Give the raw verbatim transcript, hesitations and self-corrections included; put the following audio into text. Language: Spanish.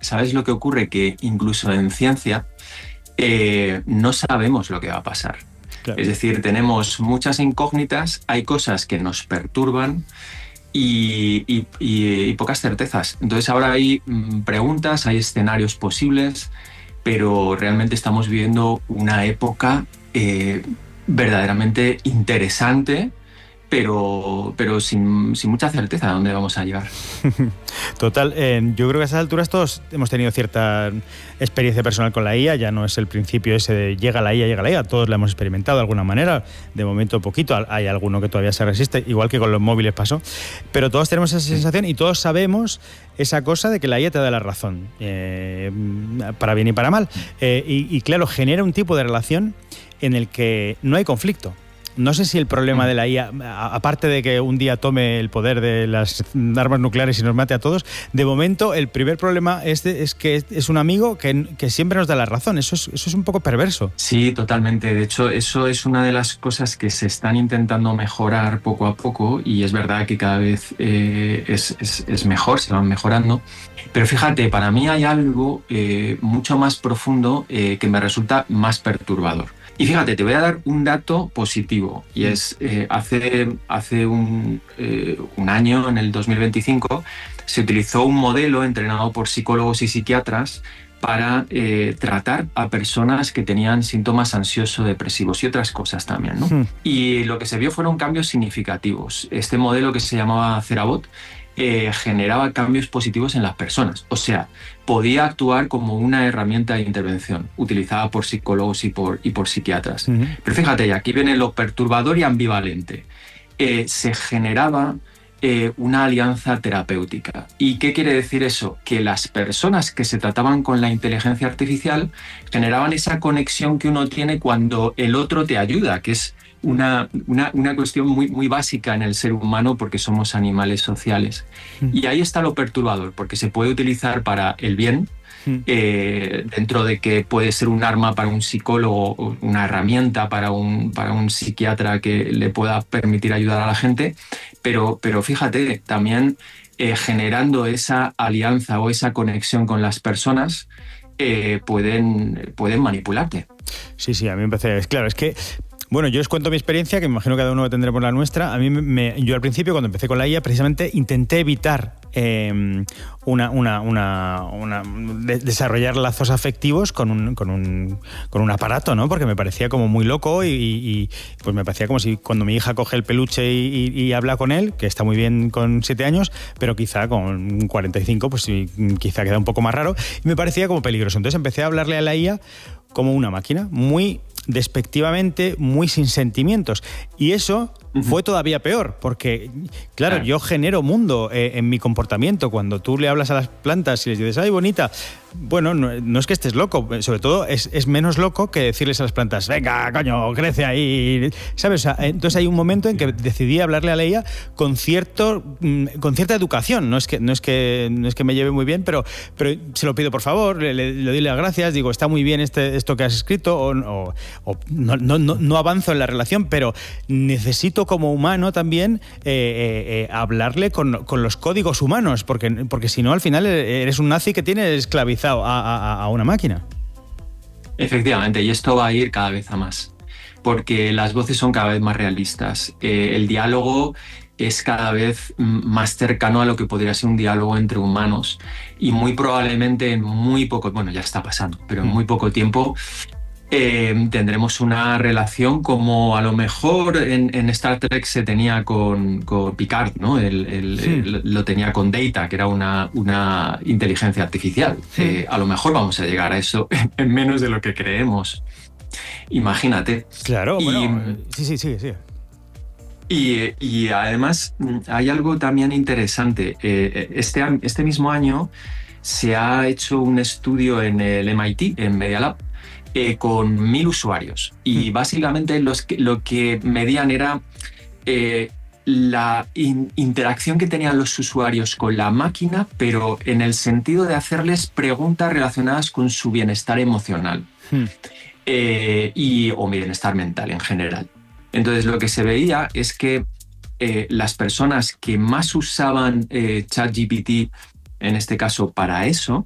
¿sabes lo que ocurre? Que incluso en ciencia eh, no sabemos lo que va a pasar. Claro. Es decir, tenemos muchas incógnitas, hay cosas que nos perturban y, y, y, y pocas certezas. Entonces ahora hay mm, preguntas, hay escenarios posibles, pero realmente estamos viviendo una época eh, verdaderamente interesante, pero, pero sin, sin mucha certeza de dónde vamos a llegar. Total, eh, yo creo que a esas alturas todos hemos tenido cierta experiencia personal con la I A, ya no es el principio ese de llega la I A, llega la I A, todos la hemos experimentado de alguna manera, de momento poquito, hay alguno que todavía se resiste, igual que con los móviles pasó, pero todos tenemos esa sensación y todos sabemos esa cosa de que la I A te da la razón, eh, para bien y para mal, eh, y, y claro, genera un tipo de relación en el que no hay conflicto. No sé si el problema de la I A, aparte de que un día tome el poder de las armas nucleares y nos mate a todos, de momento el primer problema es, de, es que es un amigo que, que siempre nos da la razón. Eso es, eso es un poco perverso. Sí, totalmente. De hecho, eso es una de las cosas que se están intentando mejorar poco a poco y es verdad que cada vez eh, es, es, es mejor, se van mejorando. Pero fíjate, para mí hay algo eh, mucho más profundo eh, que me resulta más perturbador. Y fíjate, te voy a dar un dato positivo y es eh, hace, hace un, eh, un año, en el dos mil veinticinco, se utilizó un modelo entrenado por psicólogos y psiquiatras para eh, tratar a personas que tenían síntomas ansioso-depresivos y otras cosas también, ¿no? Mm. Y lo que se vio fueron cambios significativos. Este modelo, que se llamaba Therabot, eh, generaba cambios positivos en las personas. O sea, podía actuar como una herramienta de intervención utilizada por psicólogos y por, y por psiquiatras. Uh-huh. Pero fíjate, y aquí viene lo perturbador y ambivalente. Eh, se generaba eh, una alianza terapéutica. ¿Y qué quiere decir eso? Que las personas que se trataban con la inteligencia artificial generaban esa conexión que uno tiene cuando el otro te ayuda, que es Una, una, una cuestión muy, muy básica en el ser humano porque somos animales sociales. Mm. Y ahí está lo perturbador, porque se puede utilizar para el bien, mm. eh, dentro de que puede ser un arma para un psicólogo, una herramienta para un, para un psiquiatra que le pueda permitir ayudar a la gente, pero, pero fíjate, también eh, generando esa alianza o esa conexión con las personas, eh, pueden, pueden manipularte. Sí, sí, a mí me parece... Claro, es que... Bueno, yo os cuento mi experiencia, que me imagino que cada uno tendremos la nuestra. A mí, me, yo al principio, cuando empecé con la I A, precisamente intenté evitar eh, una, una, una, una de, desarrollar lazos afectivos con un, con, un, con un aparato, ¿no? Porque me parecía como muy loco y, y pues me parecía como si cuando mi hija coge el peluche y, y, y habla con él, que está muy bien con siete años, pero quizá con cuarenta y cinco, pues sí, quizá queda un poco más raro. Y me parecía como peligroso. Entonces empecé a hablarle a la I A como una máquina, muy despectivamente, muy sin sentimientos. Y eso uh-huh. fue todavía peor, porque, claro, claro. yo genero mundo eh, en mi comportamiento. Cuando tú le hablas a las plantas y les dices, ¡ay, bonita! Bueno, no, no es que estés loco, sobre todo es, es menos loco que decirles a las plantas, venga, coño, crece ahí, ¿sabes? O sea, entonces hay un momento en que decidí hablarle a la I A con, cierto, con cierta educación. No es que, no es que, no es que me lleve muy bien, pero, pero se lo pido por favor, le, le, le doy las gracias, digo, está muy bien este, esto que has escrito, o, o, o no, no, no, no avanzo en la relación, pero necesito como humano también eh, eh, eh, hablarle con, con los códigos humanos, porque, porque si no, al final eres un nazi que tiene esclavizado A, a, a una máquina. Efectivamente, y esto va a ir cada vez a más, porque las voces son cada vez más realistas. Eh, el diálogo es cada vez más cercano a lo que podría ser un diálogo entre humanos y muy probablemente en muy poco, bueno, ya está pasando, pero en muy poco tiempo Eh, tendremos una relación como a lo mejor en, en Star Trek se tenía con, con Picard, ¿no? El, el, sí. el, lo tenía con Data, que era una, una inteligencia artificial. Sí. Eh, a lo mejor vamos a llegar a eso en menos de lo que creemos. Imagínate. Claro, y, bueno, sí, sí, sí, sí. Y, y además hay algo también interesante. Eh, este, este mismo año se ha hecho un estudio en el M I T, en Media Lab, Eh, con mil usuarios y básicamente los que, lo que medían era eh, la in, interacción que tenían los usuarios con la máquina, pero en el sentido de hacerles preguntas relacionadas con su bienestar emocional hmm. eh, y, o bienestar mental en general. Entonces lo que se veía es que eh, las personas que más usaban eh, ChatGPT, en este caso para eso,